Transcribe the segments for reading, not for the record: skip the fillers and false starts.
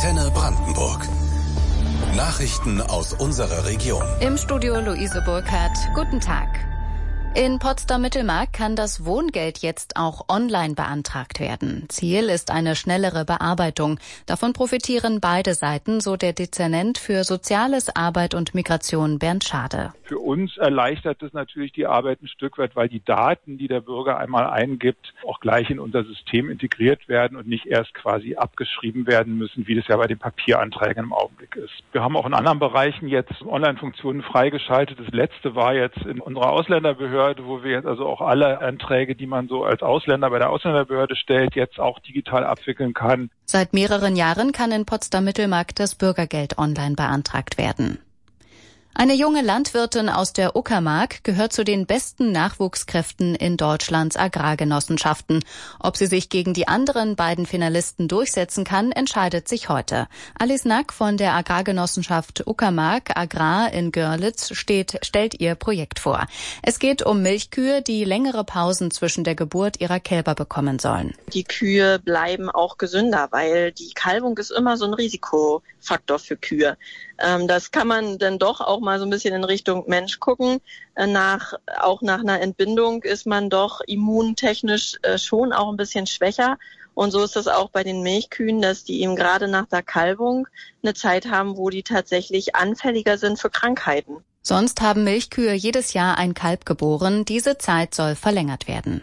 Antenne Brandenburg. Nachrichten aus unserer Region. Im Studio Luise Burkhardt. Guten Tag. In Potsdam-Mittelmark kann das Wohngeld jetzt auch online beantragt werden. Ziel ist eine schnellere Bearbeitung. Davon profitieren beide Seiten, so der Dezernent für Soziales, Arbeit und Migration Bernd Schade. Für uns erleichtert es natürlich die Arbeit ein Stück weit, weil die Daten, die der Bürger einmal eingibt, auch gleich in unser System integriert werden und nicht erst quasi abgeschrieben werden müssen, wie das ja bei den Papieranträgen im Augenblick ist. Wir haben auch in anderen Bereichen jetzt Online-Funktionen freigeschaltet. Das letzte war jetzt in unserer Ausländerbehörde, wo wir jetzt also auch alle Anträge, die man so als Ausländer bei der Ausländerbehörde stellt, jetzt auch digital abwickeln kann. Seit mehreren Jahren kann in Potsdam-Mittelmark das Bürgergeld online beantragt werden. Eine junge Landwirtin aus der Uckermark gehört zu den besten Nachwuchskräften in Deutschlands Agrargenossenschaften. Ob sie sich gegen die anderen beiden Finalisten durchsetzen kann, entscheidet sich heute. Alice Nack von der Agrargenossenschaft Uckermark Agrar in Görlitz stellt ihr Projekt vor. Es geht um Milchkühe, die längere Pausen zwischen der Geburt ihrer Kälber bekommen sollen. Die Kühe bleiben auch gesünder, weil die Kalbung ist immer so ein Risikofaktor für Kühe. Das kann man dann doch auch mal so ein bisschen in Richtung Mensch gucken. Auch nach einer Entbindung ist man doch immuntechnisch schon auch ein bisschen schwächer. Und so ist das auch bei den Milchkühen, dass die eben gerade nach der Kalbung eine Zeit haben, wo die tatsächlich anfälliger sind für Krankheiten. Sonst haben Milchkühe jedes Jahr ein Kalb geboren. Diese Zeit soll verlängert werden.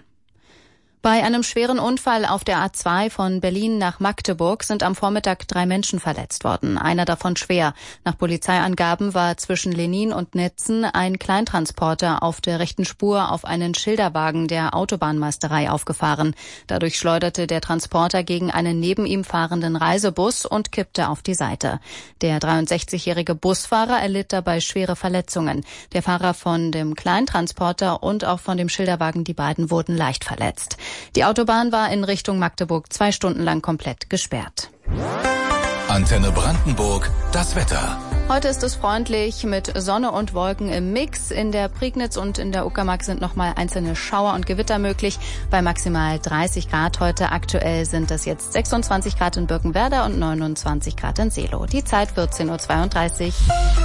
Bei einem schweren Unfall auf der A2 von Berlin nach Magdeburg sind am Vormittag 3 Menschen verletzt worden, einer davon schwer. Nach Polizeiangaben war zwischen Lenin und Netzen ein Kleintransporter auf der rechten Spur auf einen Schilderwagen der Autobahnmeisterei aufgefahren. Dadurch schleuderte der Transporter gegen einen neben ihm fahrenden Reisebus und kippte auf die Seite. Der 63-jährige Busfahrer erlitt dabei schwere Verletzungen. Der Fahrer von dem Kleintransporter und auch von dem Schilderwagen, die beiden wurden leicht verletzt. Die Autobahn war in Richtung Magdeburg 2 Stunden lang komplett gesperrt. Antenne Brandenburg, das Wetter. Heute ist es freundlich mit Sonne und Wolken im Mix. In der Prignitz und in der Uckermark sind nochmal einzelne Schauer und Gewitter möglich. Bei maximal 30 Grad heute. Aktuell sind es jetzt 26 Grad in Birkenwerder und 29 Grad in Seelow. Die Zeit 14.32 Uhr.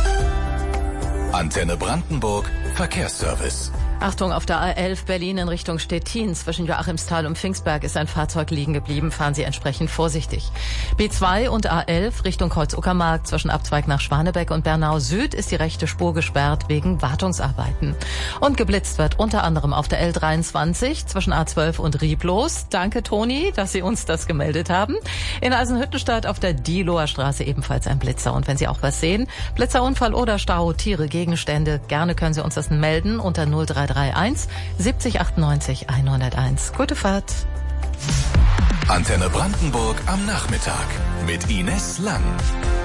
Antenne Brandenburg, Verkehrsservice. Achtung, auf der A11 Berlin in Richtung Stettin zwischen Joachimsthal und Pfingstberg ist ein Fahrzeug liegen geblieben. Fahren Sie entsprechend vorsichtig. B2 und A11 Richtung Kreuz-Uckermark zwischen Abzweig nach Schwanebeck und Bernau Süd ist die rechte Spur gesperrt wegen Wartungsarbeiten. Und geblitzt wird unter anderem auf der L23 zwischen A12 und Rieblos. Danke, Toni, dass Sie uns das gemeldet haben. In Eisenhüttenstadt auf der Diehloher Straße ebenfalls ein Blitzer. Und wenn Sie auch was sehen, Blitzerunfall oder Stau, Tiere, Gegenstände, gerne können Sie uns das melden unter 0331 70 98 101. Gute Fahrt. Antenne Brandenburg am Nachmittag mit Ines Lang.